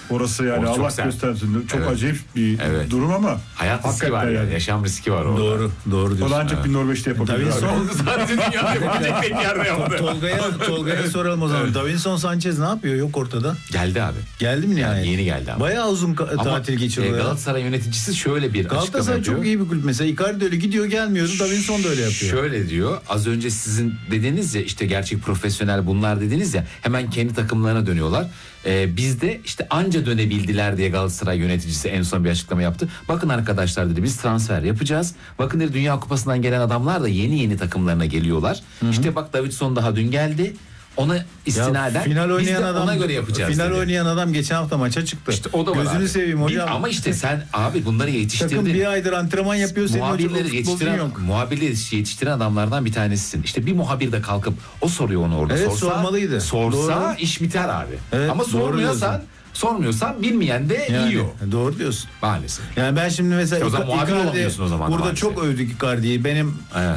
Orası yani Orası çok Allah sert. göstersin. Çok Evet. acayip bir Evet. durum ama Hayat riski hakikaten var yani. yani. Yaşam riski var orada. Doğru O diyorsun. da ancak bir Norveç'te yapabilir. Davinson abi. Sadece dünyada yapabilecek tek yerde yaptı. Tolga'ya soralım o zaman. Davinson Sanchez ne yapıyor? Yok ortada. Geldi abi. Geldi mi nihayet? Yeni geldi ama. Bayağı uzun tatil geçiriyor. Galatasaray yöneticisi şöyle bir açıklama Galatasaray yapıyor. çok iyi bir kulüp. Mesela Icardi öyle gidiyor gelmiyordu. Davinson da öyle yapıyor. Şöyle diyor, az önce sizin dediniz ya, işte gerçek profesyonel bunlar dediniz ya, hemen kendi takımlarına dönüyorlar. Bizde işte anca dönebildiler diye Galatasaray yöneticisi en son bir açıklama yaptı. Bakın arkadaşlar dedi, biz transfer yapacağız. Bakın dedi, Dünya Kupası'ndan gelen adamlar da yeni takımlarına geliyorlar. İşte bak, Davinson daha dün geldi. Ona istinaden biz de ona göre yapacağız. Final dedi. oynayan adam geçen hafta maça çıktı. İşte o da var Gözünü abi. seveyim hocam. Ama işte sen abi bunları yetiştirdin. Takım bir aydır antrenman yapıyor. Senin Muhabirleri yetiştiren adamlardan bir tanesisin. İşte bir muhabir de kalkıp o soruyor onu orada. Evet, sorsa, sormalıydı. Sorsa Doğru. iş biter abi. Evet, ama sormuyorsan bilmeyen de yani, yiyor. Doğru diyorsun. Maalesef. Yani ben şimdi mesela O zaman muhabir olamıyorsun o zaman burada maalesef. çok övdük Icardi'yi. Benim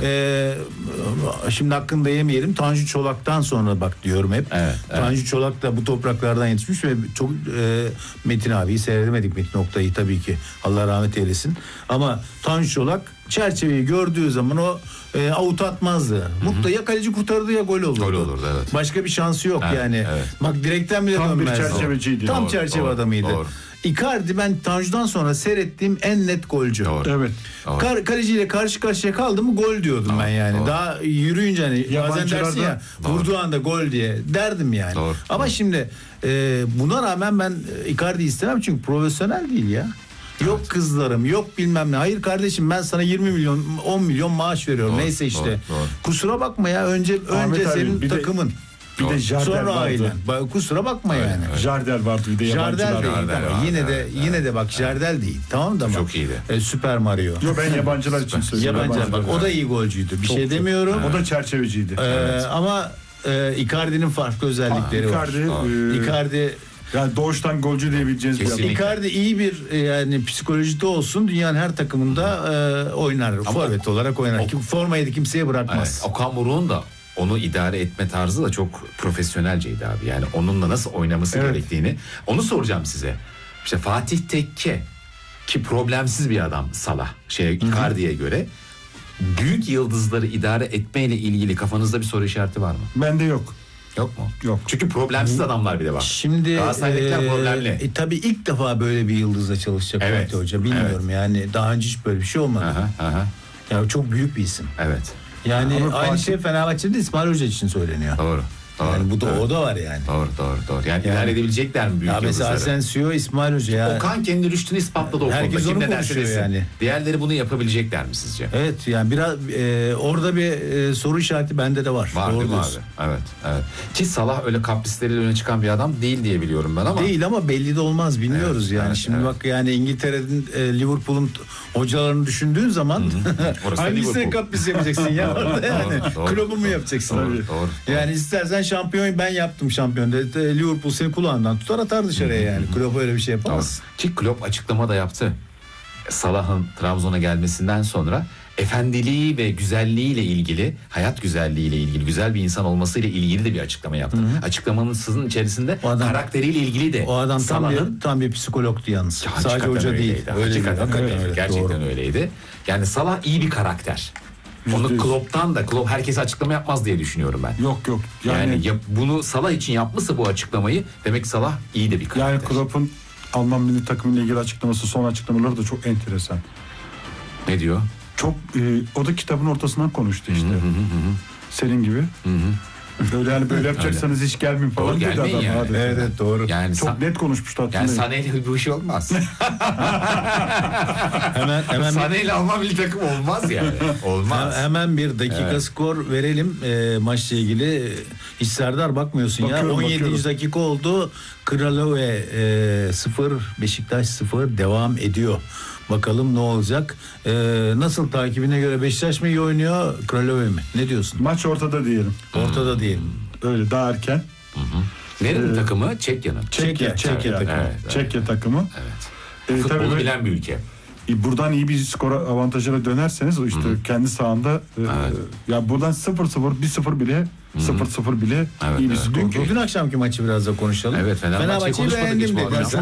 şimdi hakkında yemeyelim. Tanju Çolak'tan sonra bak diyorum hep. Evet. Tanju Çolak da bu topraklardan yetişmiş ve çok Metin abiyi seyredemedik, Metin Oktay'ı tabii ki. Allah rahmet eylesin. Ama Tanju Çolak çerçeveyi gördüğü zaman o avut atmazdı. Mutlu ya kaleci kurtardı ya gol olurdu. Gol olurdu, evet. Başka bir şansı yok Evet, yani. evet. Bak direkten bile Tam bir dönmezdi. çerçeveciydi. Tam Doğru, çerçeve doğru, adamıydı. doğru. Icardi ben Tanju'dan sonra seyrettiğim en net golcü. Doğru. Evet. Doğru. Kaleciyle karşı karşıya kaldı mı gol diyordum ben yani. doğru. Daha yürüyünce hani bazen Yabancılarda- dersin ya Doğru. vurduğu anda gol diye derdim yani. Doğru, Ama doğru. şimdi buna rağmen ben Icardi istemem çünkü profesyonel değil ya. Yok kızlarım, yok bilmem ne. Hayır kardeşim, ben sana 20 milyon 10 milyon maaş veriyorum. Doğru, Neyse işte. doğru. Kusura bakma ya, önce Ahmet abi, senin bir de- takımın. Bir de Jardel Sonra vardı. ailen. Kusura bakma yani. Jardel vardı bir de Jardel yabancılar. değil Jardel ama var, yine de bak Jardel değil. Tamam da bak. Çok iyiydi. Süper Mario. Yo, ben yabancılar için söylüyorum. Yabancı bak, o da iyi golcüydü. Bir Çok şey iyi. demiyorum. O da çerçeveciydi. Ama Icardi'nin farklı özellikleri var. Icardi yani doğuştan golcü diyebileceğiniz bir adam. Kesinlikle. Icardi iyi bir yani psikolojide olsun, dünyanın her takımında oynar. Forvet olarak oynar. Formayı da kimseye bırakmaz. Evet. Okan Buruk'un da onu idare etme tarzı da çok profesyonelceydi abi. Yani onunla nasıl oynaması gerektiğini. Onu soracağım size. İşte Fatih Tekke, ki problemsiz bir adam Salah, Icardi'ye göre. Büyük yıldızları idare etmeyle ilgili kafanızda bir soru işareti var mı? Bende yok. Yok mu? Yok. Çünkü problemsiz adamlar bir de var. Şimdi Galatasaray'dakiler problemli. tabii ilk defa böyle bir yıldızla çalışacak Evet. Fatih Hoca. Bilmiyorum yani, daha önce hiç böyle bir şey olmadı. Aha. Yani çok büyük bir isim. Evet. Yani Ama aynı Fatih- şey Fenerbahçe'de İsmail Hoca için söyleniyor. Doğru. Yani bu da o da var yani. Doğru. Yani idare edebilecekler mi büyük Ya mesela yıldızları? Asensio, İsmail Hoca ya. Okan kendi rüştünü ispatladı o konuda. Herkes Kim onu ne derse konuşuyor desin. yani. Diğerleri bunu yapabilecekler mi sizce? Evet yani biraz orada bir soru işareti bende de var. Var Doğru değil mi diyorsun. abi? Evet. Ki Salah öyle kaprisleriyle öne çıkan bir adam değil diye biliyorum ben ama. Değil ama belli de olmaz, bilmiyoruz Evet, yani. evet, Şimdi evet. bak yani İngiltere'nin Liverpool'un hocalarını düşündüğün zaman Orası da hangisine Liverpool. kapris yapacaksın ya orada yani. Doğru, Klobu mu yapacaksın? Doğru. Yani istersen şampiyon ben yaptım şampiyon dedi. Liverpool seni kulağından tutar atar dışarıya yani. Klopp öyle bir şey yapamaz. Ki Klopp açıklama da yaptı. Salah'ın Trabzon'a gelmesinden sonra efendiliği ve güzelliğiyle ilgili, hayat güzelliğiyle ilgili, güzel bir insan olmasıyla ilgili de bir açıklama yaptı. Açıklamanın sızın içerisinde O adam- karakteriyle ilgili de O adam Salah'ın tam bir psikologtu yalnız. Sadece hakikaten hoca öyleydi. değil. Hakikaten değil. öyle. Gerçekten Doğru. öyleydi. Yani Salah iyi bir karakter. Onu %100. Klopp'tan da, Klopp herkese açıklama yapmaz diye düşünüyorum ben. Yok. Yani bunu Salah için yapmışsa bu açıklamayı, demek ki Salah iyi de bir karakter. Yani Klopp'un Alman milli takımıyla ilgili açıklaması, son açıklamaları da çok enteresan. Ne diyor? Çok o da kitabın ortasından konuştu işte. Senin gibi. Öyle yani böyle yapacaksanız hiç gelmeyin falan Doğru, dedi gelmeyin adam. yani. Hadi. Evet doğru. Yani Çok net konuşmuştu yani hatırlayın. Sané'yle bu iş olmaz. Hemen Sané'yle Alman milli takım olmaz yani. Olmaz. Hemen bir dakika skor verelim maçla ilgili. Hiç Serdar bakmıyorsun ya. 17. dakika oldu. Kralove 0, Beşiktaş 0 devam ediyor. Bakalım ne olacak? Nasıl, takibine göre Beşiktaş mı iyi oynuyor, Kralove mi? Ne diyorsun? Maç ortada diyelim. Ortada diyelim. Öyle daha erken. Nerenin takımı? Çekya'nın. Çekya takımı. Evet. Çekya takımı. Evet. Tabii Futbolu böyle- bilen bir ülke. Buradan iyi bir skor avantajına dönerseniz o işte kendi sahanda ya buradan 0-0 1-0 bile 0-0 bile Evet, iyi bir evet. skor. Dün akşamki maçı biraz da konuşalım. Evet, Fenerbahçe'yi konuşmadık beğendim hiç bu dedi. akşam.